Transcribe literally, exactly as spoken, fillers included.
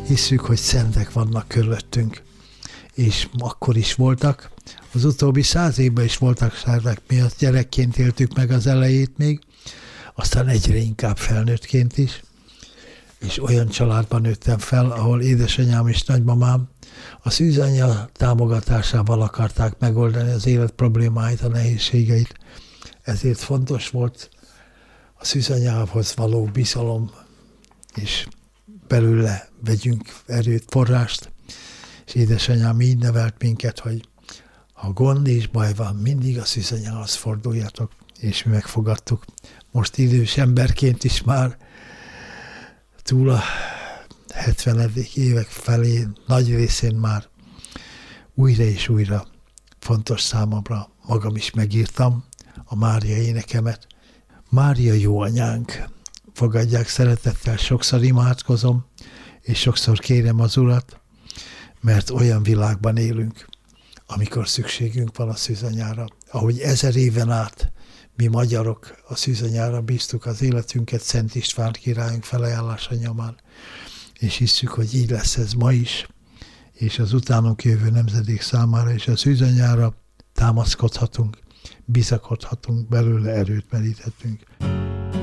hisszük, hogy szentek vannak körülöttünk, és akkor is voltak. Az utóbbi száz évben is voltak szentek, mi azt gyerekként éltük meg az elejét még, aztán egyre inkább felnőttként is, és olyan családban nőttem fel, ahol édesanyám és nagymamám a szűzanyja támogatásával akarták megoldani az élet problémáit, a nehézségeit. Ezért fontos volt a szűzanyához való bizalom, és belőle vegyünk erőt, forrást, és édesanyám így nevelt minket, hogy ha gond és baj van, mindig a szűzanyához forduljatok, és mi megfogadtuk. Most idős emberként is már túl a hetvenedik évek felé, nagy részén már újra és újra fontos számomra, magam is megírtam a Mária énekemet. Mária jó anyánk, fogadják szeretettel, sokszor imádkozom, és sokszor kérem az Urat, mert olyan világban élünk, amikor szükségünk van a szűzanyára. Ahogy ezer éven át mi magyarok a szűzanyára bíztuk az életünket Szent István királyunk felajánlása nyomán, és hisszük, hogy így lesz ez ma is, és az utánunk jövő nemzedék számára is a szűzanyára támaszkodhatunk, bizakodhatunk, belőle erőt meríthetünk.